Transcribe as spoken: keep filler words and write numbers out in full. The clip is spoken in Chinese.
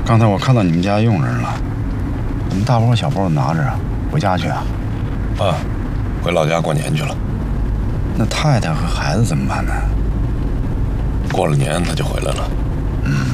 刚才我看到你们家佣人了，怎么大包小包的拿着啊？回家去啊？ 啊，回老家过年去了。 那太太和孩子怎么办呢？ 过了年他就回来了。 嗯。